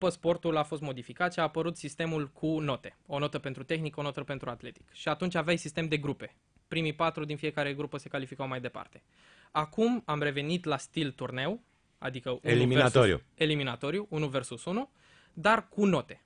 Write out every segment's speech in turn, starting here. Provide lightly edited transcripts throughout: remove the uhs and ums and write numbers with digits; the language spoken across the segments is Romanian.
pe sportul a fost modificat și a apărut sistemul cu note. O notă pentru tehnic, o notă pentru atletic. Și atunci aveai sistem de grupe. Primii 4 din fiecare grupă se calificau mai departe. Acum am revenit la stil turneu, adică eliminatoriu, 1 versus 1, dar cu note.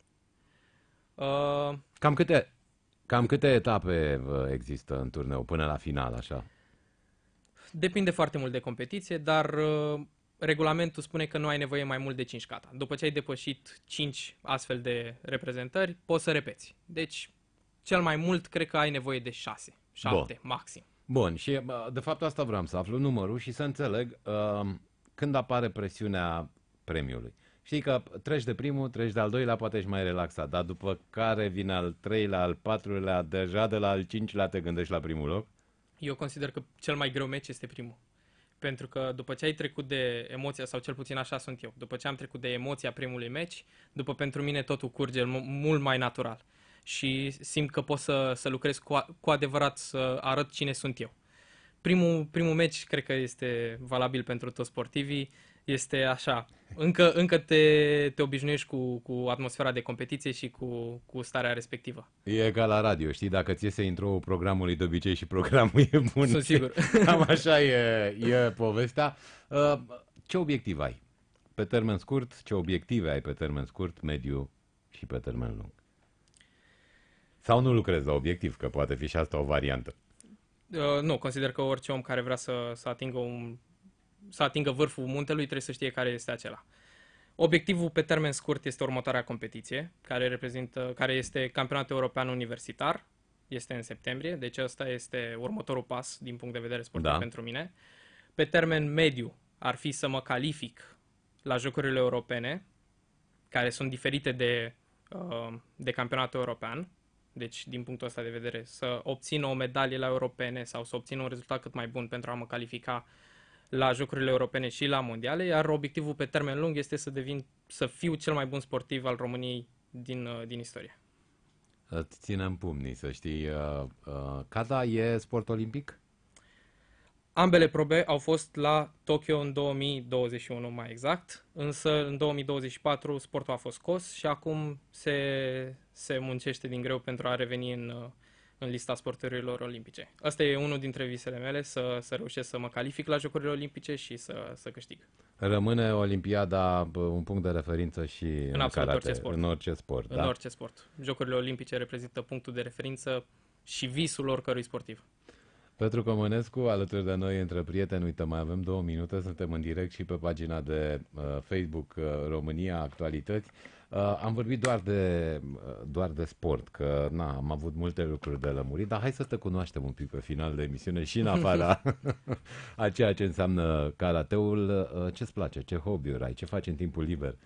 Cam câte etape există în turneu până la final, așa? Depinde foarte mult de competiție, dar regulamentul spune că nu ai nevoie mai mult de 5 kata. După ce ai depășit 5 astfel de reprezentări, poți să repeți. Deci, cel mai mult, cred că ai nevoie de 6, 7 maxim. Bun, și de fapt asta vreau să aflu, numărul, și să înțeleg când apare presiunea premiului. Știi că treci de primul, treci de al doilea, poate ești mai relaxat, dar după care vine al treilea, al patrulea, deja de la al cincilea te gândești la primul loc? Eu consider că cel mai greu meci este primul. Pentru că după ce ai trecut de emoția, sau cel puțin așa sunt eu, după ce am trecut de emoția primului meci, după pentru mine totul curge mult mai natural. Și simt că pot să lucrez cu adevărat, să arăt cine sunt eu. Primul meci cred că este valabil pentru toți sportivii. Este așa, încă te obișnuiești cu atmosfera de competiție și cu starea respectivă. E ca la radio, știi? Dacă ți iese intro-ul programului, de obicei și programul e bun. Sunt sigur. Cam așa e povestea. Ce obiectiv ai pe termen scurt? Ce obiective ai pe termen scurt, mediu și pe termen lung? Sau nu lucrezi la obiectiv, că poate fi și asta o variantă? Nu, consider că orice om care vrea să atingă vârful muntelui trebuie să știe care este acela. Obiectivul pe termen scurt este următoarea competiție, care este campionatul european universitar, este în septembrie, deci ăsta este următorul pas din punct de vedere sportiv pentru mine. Pe termen mediu ar fi să mă calific la Jocurile Europene, care sunt diferite de campionatul european, deci din punctul ăsta de vedere să obțin o medalie la europene sau să obțin un rezultat cât mai bun pentru a mă califica la Jocurile Europene și la Mondiale, iar obiectivul pe termen lung este să fiu cel mai bun sportiv al României din istorie. Îți ținem pumnii, să știi. Kata e sport olimpic? Ambele probe au fost la Tokyo în 2021 mai exact, însă în 2024 sportul a fost scos și acum se muncește din greu pentru a reveni în lista sporturilor olimpice. Asta e unul dintre visele mele, să reușesc să mă calific la Jocurile Olimpice și să câștig. Rămâne Olimpiada un punct de referință și în absolut karate, orice sport. în orice sport. În orice sport. Jocurile Olimpice reprezintă punctul de referință și visul oricărui sportiv. Petru Comănescu, alături de noi între prieteni, uite, mai avem 2 minute, suntem în direct și pe pagina de Facebook România Actualități. Am vorbit doar de sport, că am avut multe lucruri de lămurit, dar hai să te cunoaștem un pic pe final de emisiune și în afara a ceea ce înseamnă karateul. Ce-ți place? Ce hobby-uri ai? Ce faci în timpul liber?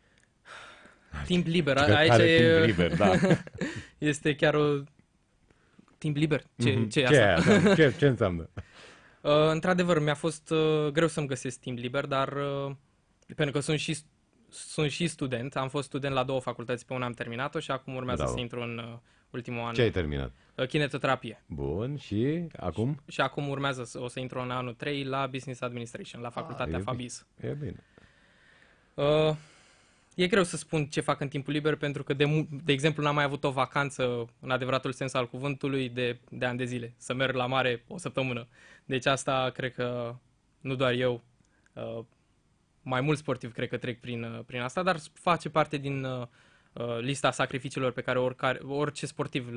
Timp liber, aici timp liber, da. Este chiar o... Timp liber? Ce e asta? Ce înseamnă? Într-adevăr, mi-a fost greu să-mi găsesc timp liber, dar pentru că sunt și student, am fost student la 2 facultăți, pe una am terminat-o și acum urmează să intru în ultimul an. Ce ai terminat? Kinetoterapie. Bun, și acum? Și acum urmează, o să intru în anul 3 la Business Administration, la facultatea FABIS. E bine. E greu să spun ce fac în timpul liber pentru că, de exemplu, n-am mai avut o vacanță în adevăratul sens al cuvântului de ani de zile. Să merg la mare o săptămână. Deci asta cred că nu doar eu, mai mulți sportivi cred că trec prin asta, dar face parte din lista sacrificiilor pe care orice sportiv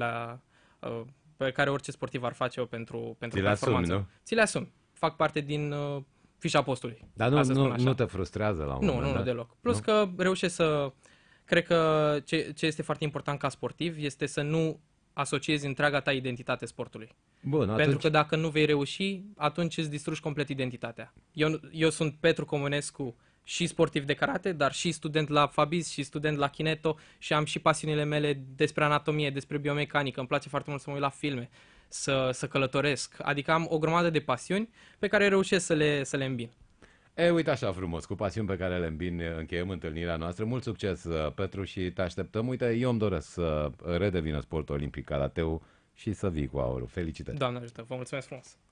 ar face-o pentru performanță. Ți le asumi. Fac parte din fișa postului. Dar nu te frustrează la un moment dat? Nu, deloc. Plus că reușesc să... Cred că ce este foarte important ca sportiv este să nu asociezi întreaga ta identitate sportului. Bun, Pentru că dacă nu vei reuși, atunci îți distrugi complet identitatea. Eu sunt Petru Comănescu, și sportiv de karate, dar și student la FABIS și student la Kineto și am și pasiunile mele despre anatomie, despre biomecanică. Îmi place foarte mult să mă uit la filme, să călătoresc. Adică am o grămadă de pasiuni pe care reușesc să le îmbin. Uite așa frumos, cu pasiuni pe care le îmbin, încheiem întâlnirea noastră. Mult succes, Petru, și te așteptăm. Uite, eu îmi doresc să redevină sportul olimpic karateul și să vii cu aurul. Felicitări! Doamne ajută, vă mulțumesc frumos!